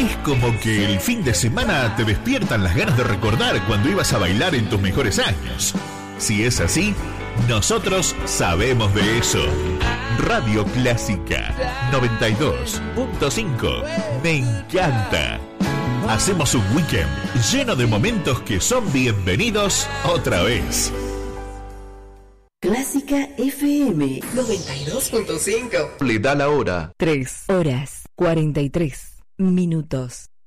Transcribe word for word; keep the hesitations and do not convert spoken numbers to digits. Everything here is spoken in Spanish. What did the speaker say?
Es como que el fin de semana te despiertan las ganas de recordar cuando ibas a bailar en tus mejores años. Si es así, nosotros sabemos de eso. Radio Clásica noventa y dos punto cinco. Me encanta. Hacemos un weekend lleno de momentos que son bienvenidos otra vez. Clásica F M noventa y dos punto cinco. Le da la hora. tres horas cuarenta y tres minutos.